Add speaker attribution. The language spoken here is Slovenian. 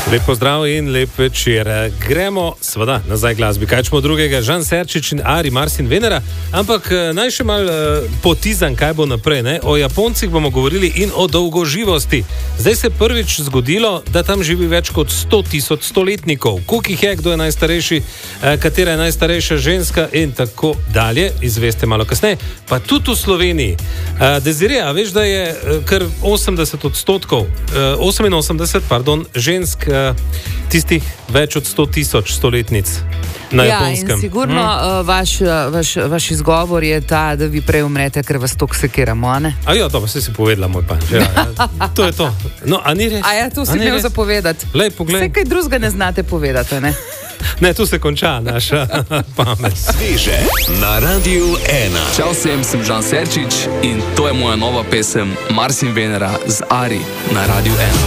Speaker 1: Lep pozdrav in lep večer. Gremo, seveda, nazaj glasbi. Kaj čemo drugega? Žan Serčič in Ari, Mars in Venera. Ampak naj še mal potizam, kaj bo naprej. Ne? O Japoncih bomo govorili in o dolgoživosti. Zdaj se prvič zgodilo, da tam živi več kot 100,000 stoletnikov. Koliko jih je, kdo je najstarejši, katera je najstarejša ženska in tako dalje. Izveste malo kasneje. Pa tudi v Sloveniji. Desiree, a veš, da je kar 88% žensk tistih več od 100,000 stoletnic na Japonskem.
Speaker 2: Ja, in sigurno vaš izgovor je ta, da vi prej umrete, ker vas toliko sekiramo, a ne?
Speaker 1: A ja, dobro, si povedala, moj panč. Ja, to je to. No, a ni res?
Speaker 2: A ja, to si imel zapovedati.
Speaker 1: Lej, poglej.
Speaker 2: Vse kaj drugega ne znate povedati, ne?
Speaker 1: Ne, tu se konča naša pamet.
Speaker 3: Sveže na Radiu 1.
Speaker 4: Čau vsem, sem Žan Serčič in to je moja nova pesem Mars in Venera z Ari na Radiu 1.